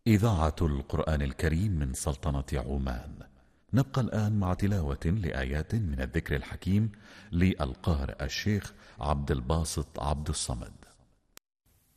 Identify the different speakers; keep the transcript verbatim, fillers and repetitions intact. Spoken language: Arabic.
Speaker 1: إذاعة القرآن الكريم من سلطنة عمان. نبقى الآن مع تلاوة لآيات من الذكر الحكيم للقارئ الشيخ عبد الباسط عبد الصمد.